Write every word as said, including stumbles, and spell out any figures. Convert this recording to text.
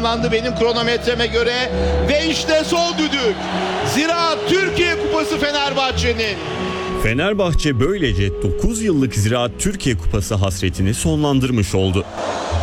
tamamlandı benim kronometreme göre. Ve işte son düdük. Ziraat Türkiye Kupası Fenerbahçe'nin. Fenerbahçe böylece dokuz yıllık Ziraat Türkiye Kupası hasretini sonlandırmış oldu.